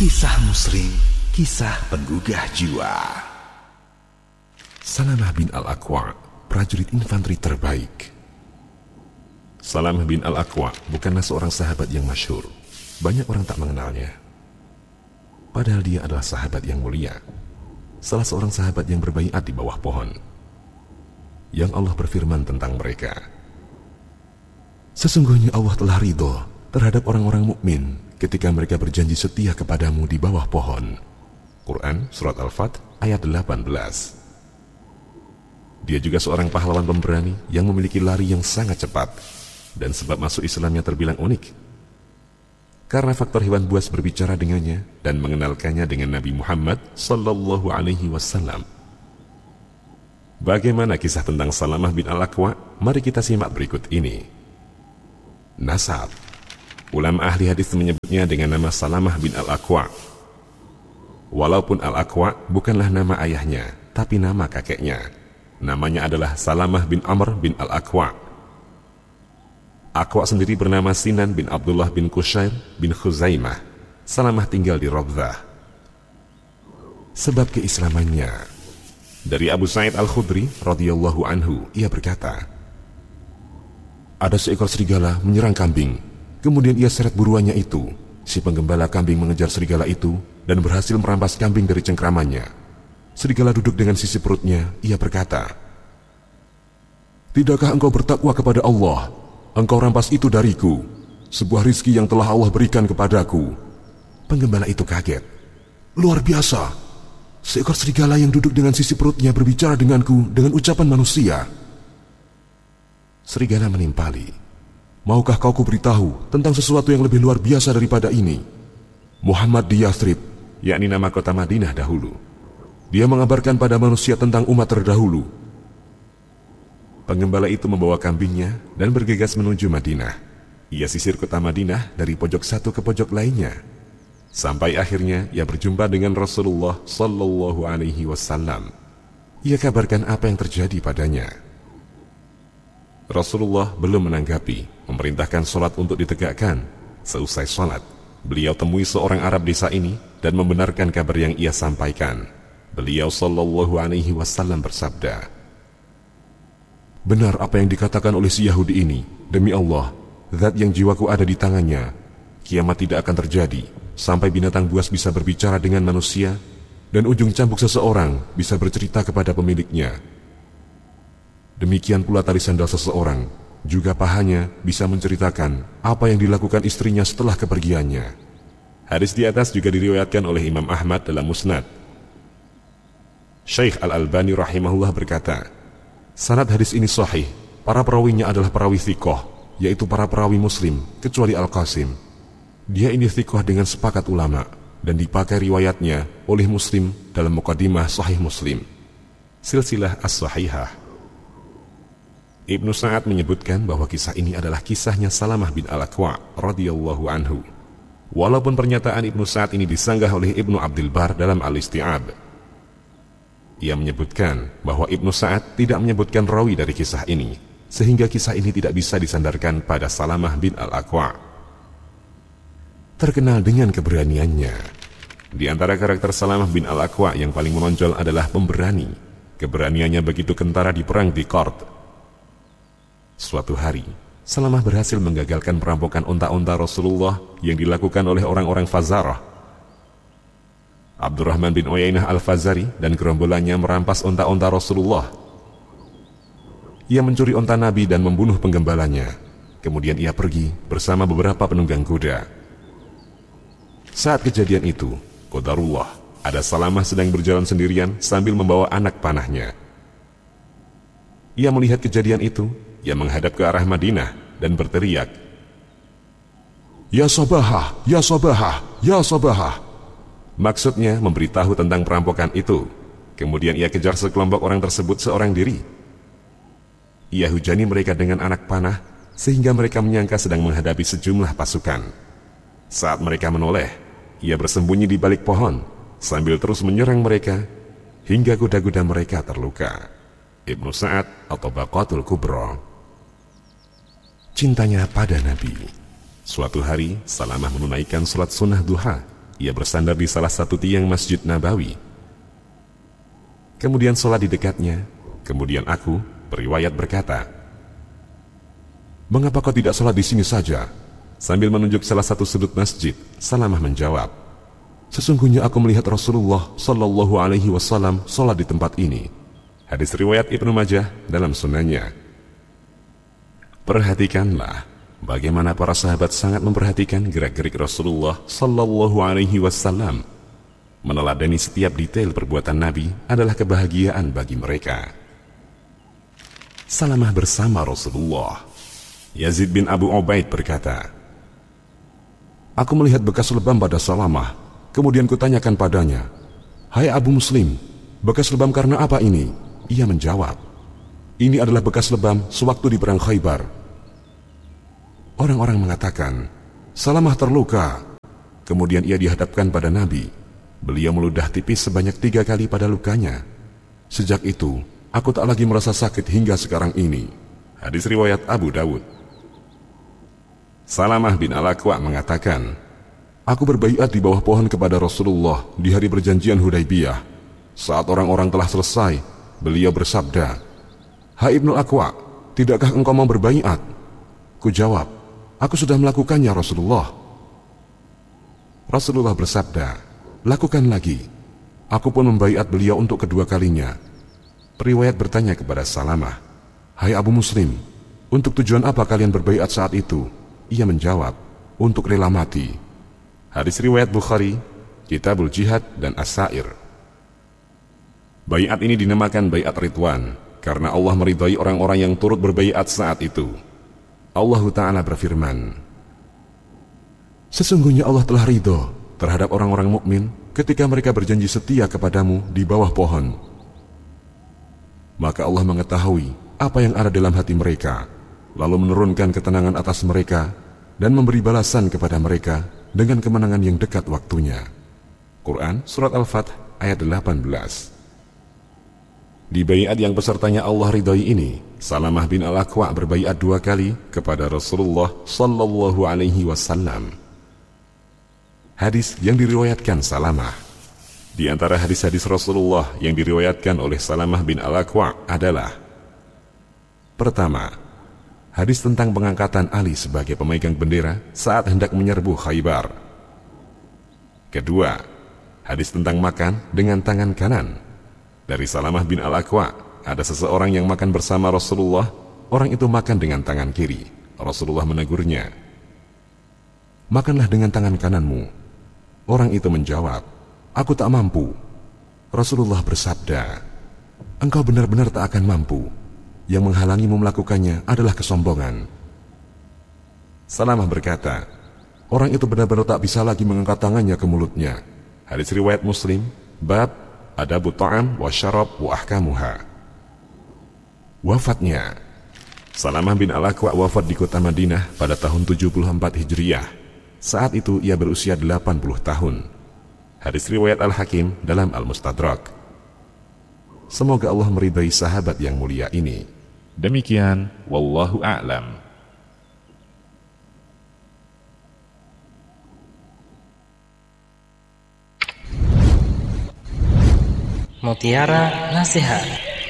Kisah Muslim, kisah penggugah jiwa. Salamah bin Al-Aqwa', prajurit infanteri terbaik. Salamah bin Al-Aqwa' bukanlah seorang sahabat yang masyhur. Banyak orang tak mengenalnya. Padahal dia adalah sahabat yang mulia. Salah seorang sahabat yang berbaiat di bawah pohon. Yang Allah berfirman tentang mereka. Sesungguhnya Allah telah ridho terhadap orang-orang mukmin ketika mereka berjanji setia kepadamu di bawah pohon. Quran Surat Al-Fat ayat 18. Dia juga seorang pahlawan pemberani yang memiliki lari yang sangat cepat, dan sebab masuk Islamnya terbilang unik. Karena faktor hewan buas berbicara dengannya dan mengenalkannya dengan Nabi Muhammad sallallahu alaihi wasallam. Bagaimana kisah tentang Salamah bin Al-Aqwa'? Mari kita simak berikut ini. Nasab. Ulama ahli hadis menyebutnya dengan nama Salamah bin Al-Aqwa'. Walaupun Al-Aqwa' bukanlah nama ayahnya, tapi nama kakeknya. Namanya adalah Salamah bin Amr bin Al-Aqwa'. Aqwa' sendiri bernama Sinan bin Abdullah bin Qushair bin Khuzaimah. Salamah tinggal di Rabzah. Sebab keislamannya. Dari Abu Sa'id Al-Khudri radhiyallahu anhu, ia berkata, ada seekor serigala menyerang kambing. Kemudian ia seret buruannya itu. Si penggembala kambing mengejar serigala itu dan berhasil merampas kambing dari cengkramannya. Serigala duduk dengan sisi perutnya. Ia berkata, tidakkah engkau bertakwa kepada Allah? Engkau rampas itu dariku, sebuah rizki yang telah Allah berikan kepadaku. Penggembala itu kaget. Luar biasa. Seekor serigala yang duduk dengan sisi perutnya berbicara denganku dengan ucapan manusia. Serigala menimpali. Maukah kau kuberitahu tentang sesuatu yang lebih luar biasa daripada ini? Muhammad di Yathrib, yakni nama kota Madinah dahulu. Dia mengabarkan pada manusia tentang umat terdahulu. Penggembala itu membawa kambingnya dan bergegas menuju Madinah. Ia sisir kota Madinah dari pojok satu ke pojok lainnya. Sampai akhirnya ia berjumpa dengan Rasulullah sallallahu alaihi wasallam. Ia kabarkan apa yang terjadi padanya. Rasulullah belum menanggapi, memerintahkan sholat untuk ditegakkan. Seusai sholat, beliau temui seorang Arab desa ini dan membenarkan kabar yang ia sampaikan. Beliau sallallahu alaihi wasallam bersabda, benar apa yang dikatakan oleh si Yahudi ini. Demi Allah, zat yang jiwaku ada di tangannya, kiamat tidak akan terjadi sampai binatang buas bisa berbicara dengan manusia dan ujung cambuk seseorang bisa bercerita kepada pemiliknya. Demikian pula tali sandal seseorang, juga pahanya bisa menceritakan apa yang dilakukan istrinya setelah kepergiannya. Hadis di atas juga diriwayatkan oleh Imam Ahmad dalam Musnad. Syekh Al-Albani rahimahullah berkata, sanad hadis ini sahih. Para perawinya adalah perawi thiqah, yaitu para perawi Muslim, kecuali Al-Qasim. Dia ini thiqah dengan sepakat ulama, dan dipakai riwayatnya oleh Muslim dalam Muqaddimah Sahih Muslim, Silsilah As-Sahihah. Ibnu Sa'ad menyebutkan bahwa kisah ini adalah kisahnya Salamah bin Al-Aqwa' radhiyallahu anhu. Walaupun pernyataan Ibnu Sa'ad ini disanggah oleh Ibnu Abdul Bar dalam Al-Isti'ab. Ia menyebutkan bahwa Ibnu Sa'ad tidak menyebutkan rawi dari kisah ini, sehingga kisah ini tidak bisa disandarkan pada Salamah bin Al-Aqwa'. Terkenal dengan keberaniannya. Di antara karakter Salamah bin Al-Aqwa' yang paling menonjol adalah pemberani. Keberaniannya begitu kentara di perang di Qard. Suatu hari, Salamah berhasil menggagalkan perampokan unta-unta Rasulullah yang dilakukan oleh orang-orang Fazarah. Abdurrahman bin Uyainah Al-Fazari dan gerombolannya merampas unta-unta Rasulullah. Ia mencuri unta Nabi dan membunuh penggembalanya. Kemudian ia pergi bersama beberapa penunggang kuda. Saat kejadian itu, qadarullah, ada Salamah sedang berjalan sendirian sambil membawa anak panahnya. Ia melihat kejadian itu. Ia menghadap ke arah Madinah dan berteriak, Ya Sabahah, Ya Sabahah, Ya Sabahah. Maksudnya memberitahu tentang perampokan itu. Kemudian ia kejar sekelompok orang tersebut seorang diri. Ia hujani mereka dengan anak panah, sehingga mereka menyangka sedang menghadapi sejumlah pasukan. Saat mereka menoleh, ia bersembunyi di balik pohon, sambil terus menyerang mereka, hingga kuda-kuda mereka terluka. Ibnu Sa'ad atau Baqatul Kubra. Cintanya pada Nabi. Suatu hari, Salamah menunaikan sholat sunnah duha. ia bersandar di salah satu tiang Masjid Nabawi. Kemudian sholat di dekatnya. Kemudian aku, beriwayat berkata, "Mengapa kau tidak sholat di sini saja?" Sambil menunjuk salah satu sudut masjid, Salamah menjawab, "Sesungguhnya aku melihat Rasulullah Shallallahu Alaihi Wasallam sholat di tempat ini." Hadis riwayat Ibnu Majah dalam sunannya. Perhatikanlah bagaimana para sahabat sangat memperhatikan gerak-gerik Rasulullah Sallallahu Alaihi Wasallam. Meneladani setiap detail perbuatan Nabi adalah kebahagiaan bagi mereka. Salamah bersama Rasulullah. Yazid bin Abu Ubaid berkata, "Aku melihat bekas lebam pada Salamah. Kemudian kutanyakan padanya, 'Hai Abu Muslim, bekas lebam karena apa ini?' Ia menjawab, 'Ini adalah bekas lebam sewaktu di perang Khaybar.' Orang-orang mengatakan, 'Salamah terluka.' Kemudian ia dihadapkan pada Nabi. Beliau meludah tipis sebanyak 3 kali pada lukanya. Sejak itu, aku tak lagi merasa sakit hingga sekarang ini." Hadis riwayat Abu Dawud. Salamah bin Al-Aqwa mengatakan, "Aku berbaiat di bawah pohon kepada Rasulullah di hari perjanjian Hudaybiyah. Saat orang-orang telah selesai, beliau bersabda, 'Hai Ibnu Aqwa, tidakkah engkau mau berbaiat?' Ku jawab, 'Aku sudah melakukannya Rasulullah.' Rasulullah bersabda, 'Lakukan lagi.' Aku pun membaiat beliau untuk kedua kalinya." Periwayat bertanya kepada Salamah, "Hai Abu Muslim, untuk tujuan apa kalian berbaiat saat itu?" Ia menjawab, "Untuk rela mati." Hadis riwayat Bukhari, Kitabul Jihad dan As-Sa'ir. Baiat ini dinamakan Baiat Ridwan karena Allah meridai orang-orang yang turut berbaiat saat itu. Allah Ta'ala berfirman, "Sesungguhnya Allah telah ridho terhadap orang-orang mukmin ketika mereka berjanji setia kepadamu di bawah pohon. Maka Allah mengetahui apa yang ada dalam hati mereka, lalu menurunkan ketenangan atas mereka dan memberi balasan kepada mereka dengan kemenangan yang dekat waktunya." Quran Surat Al-Fath ayat 18. Di baiat yang pesertanya Allah ridhai ini, Salamah bin Al-Aqwa berbaiat 2 kali kepada Rasulullah Sallallahu Alaihi Wasallam. Hadis yang diriwayatkan Salamah. Di antara hadis-hadis Rasulullah yang diriwayatkan oleh Salamah bin Al-Aqwa adalah: pertama, hadis tentang pengangkatan Ali sebagai pemegang bendera saat hendak menyerbu Khaybar. Kedua, hadis tentang makan dengan tangan kanan. Dari Salamah bin Al-Aqwa, ada seseorang yang makan bersama Rasulullah. Orang itu makan dengan tangan kiri. Rasulullah menegurnya, "Makanlah dengan tangan kananmu." Orang itu menjawab, "Aku tak mampu." Rasulullah bersabda, "Engkau benar-benar tak akan mampu. Yang menghalangimu melakukannya adalah kesombongan." Salamah berkata, orang itu benar-benar tak bisa lagi mengangkat tangannya ke mulutnya. Hadis riwayat Muslim, bab Adabut Ta'am wa Syarab wa Ahkamuha. Wafatnya. Salamah bin Al-Aqwa wafat di kota Madinah pada tahun 74 Hijriah. Saat itu ia berusia 80 tahun. Hadis riwayat Al-Hakim dalam Al-Mustadrak. Semoga Allah meridai sahabat yang mulia ini. Demikian, wallahu a'lam. Mutiara Nasihat.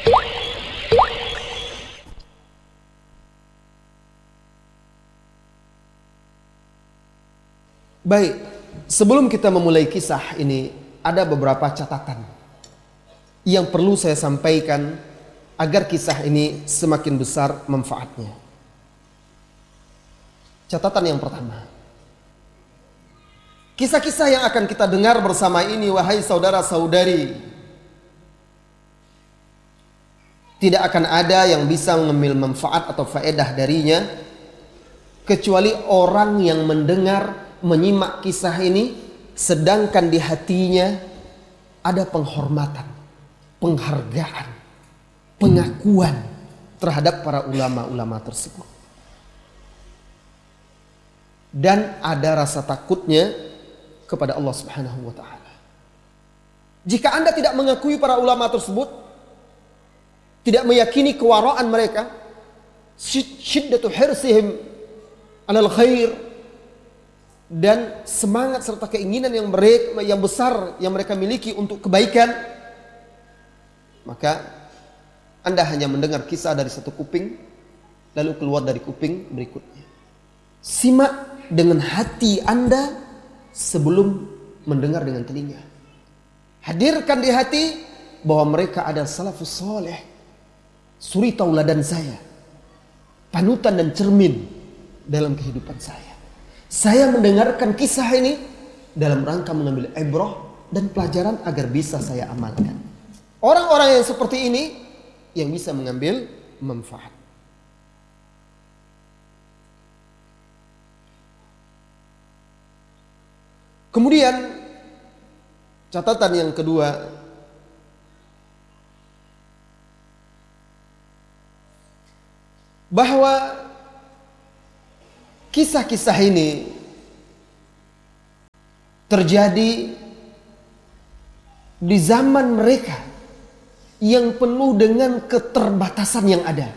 Baik, sebelum kita memulai kisah ini, ada beberapa catatan yang perlu saya sampaikan agar kisah ini semakin besar manfaatnya. Catatan yang pertama, kisah-kisah yang akan kita dengar bersama ini, wahai saudara-saudari, tidak akan ada yang bisa mengambil manfaat atau faedah darinya kecuali orang yang mendengar, menyimak kisah ini sedangkan di hatinya ada penghormatan, penghargaan, pengakuan terhadap para ulama-ulama tersebut, dan ada rasa takutnya kepada Allah Subhanahu wa taala. Jika Anda tidak mengakui para ulama tersebut, tidak meyakini kewaraan mereka, syiddatu hirsihim alal khair, dan semangat serta keinginan yang besar yang mereka miliki untuk kebaikan, maka Anda hanya mendengar kisah dari satu kuping lalu keluar dari kuping berikutnya. Simak dengan hati Anda sebelum mendengar dengan telinga. Hadirkan di hati bahwa mereka adalah salafus soleh, suri tauladan saya, panutan dan cermin dalam kehidupan saya. Saya mendengarkan kisah ini dalam rangka mengambil ibrah dan pelajaran agar bisa saya amalkan. Orang-orang yang seperti ini yang bisa mengambil manfaat. Kemudian catatan yang kedua, bahwa kisah-kisah ini terjadi di zaman mereka yang penuh dengan keterbatasan yang ada.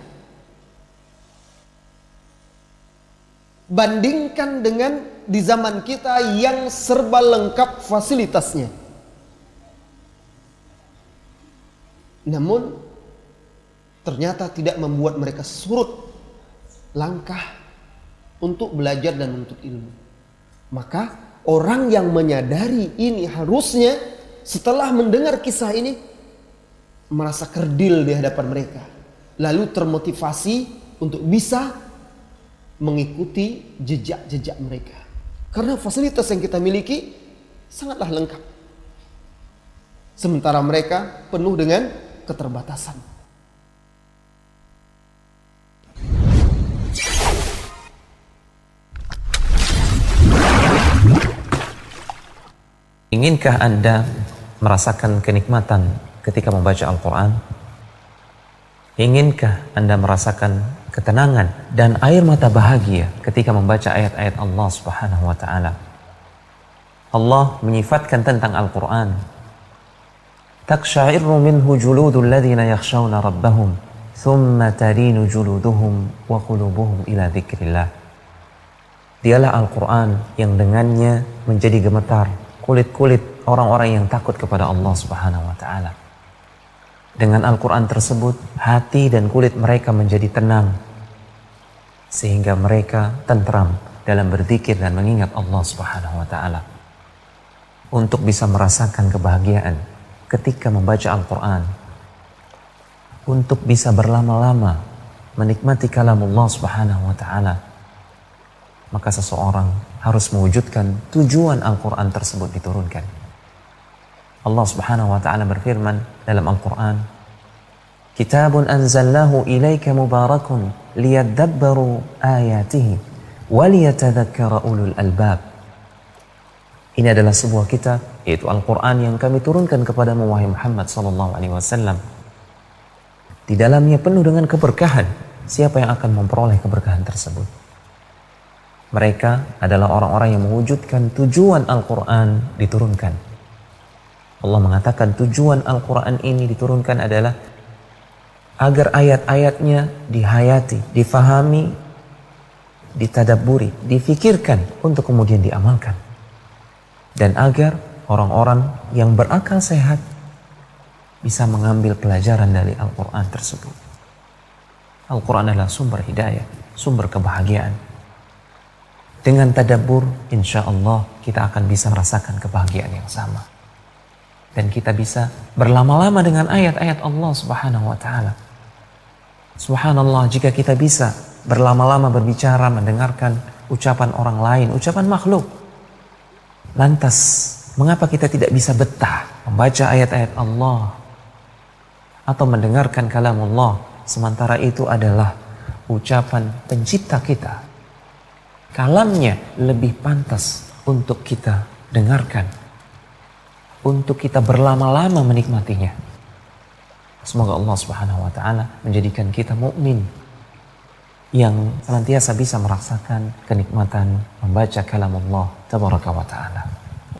Bandingkan dengan di zaman kita yang serba lengkap fasilitasnya. Namun ternyata tidak membuat mereka surut langkah untuk belajar dan menuntut ilmu. Maka orang yang menyadari ini harusnya setelah mendengar kisah ini merasa kerdil di hadapan mereka, lalu termotivasi untuk bisa mengikuti jejak-jejak mereka. Karena fasilitas yang kita miliki sangatlah lengkap, sementara mereka penuh dengan keterbatasan. Inginkah Anda merasakan kenikmatan ketika membaca Al-Quran? Inginkah Anda merasakan ketenangan dan air mata bahagia ketika membaca ayat-ayat Allah Subhanahu wa Ta'ala? Allah menyifatkan tentang Al-Quran, "Taksha'irru minhu juludul ladzina yakhshawna rabbahum, thumma talinu juluduhum wa qulubuhum ila dzikrillah." Dialah Al-Quran yang dengannya menjadi gemetar kulit-kulit orang-orang yang takut kepada Allah Subhanahu wa Ta'ala. Dengan Al-Quran tersebut, hati dan kulit mereka menjadi tenang, sehingga mereka tentram dalam berzikir dan mengingat Allah Subhanahu wa Ta'ala. Untuk bisa merasakan kebahagiaan ketika membaca Al-Quran, untuk bisa berlama-lama menikmati kalam Allah Subhanahu wa Ta'ala, maka seseorang harus mewujudkan tujuan Al-Quran tersebut diturunkan. Allah Subhanahu wa Ta'ala berfirman dalam Al-Quran, "Kitabun anzalnahu ilaika mubarakun liyadabbaru ayatihi wa liyatadhakkara ulul albab." Ini adalah sebuah kitab, yaitu Al-Quran yang kami turunkan kepadamu wahai Muhammad sallallahu alaihi wasallam. Di dalamnya penuh dengan keberkahan. Siapa yang akan memperoleh keberkahan tersebut? Mereka adalah orang-orang yang mewujudkan tujuan Al-Quran diturunkan. Allah mengatakan tujuan Al-Quran ini diturunkan adalah agar ayat-ayatnya dihayati, difahami, ditadabburi, difikirkan untuk kemudian diamalkan. Dan agar orang-orang yang berakal sehat bisa mengambil pelajaran dari Al-Quran tersebut. Al-Quran adalah sumber hidayah, sumber kebahagiaan. Dengan tadabbur, insya Allah kita akan bisa merasakan kebahagiaan yang sama. Dan kita bisa berlama-lama dengan ayat-ayat Allah Subhanahu wa Ta'ala. Subhanallah, jika kita bisa berlama-lama berbicara, mendengarkan ucapan orang lain, ucapan makhluk, lantas mengapa kita tidak bisa betah membaca ayat-ayat Allah atau mendengarkan kalam Allah, sementara itu adalah ucapan pencipta kita? Kalamnya lebih pantas untuk kita dengarkan, untuk kita berlama-lama menikmatinya. Semoga Allah Subhanahu wa Ta'ala menjadikan kita mukmin yang senantiasa bisa merasakan kenikmatan membaca kalam Allah Tabaraka wa Ta'ala.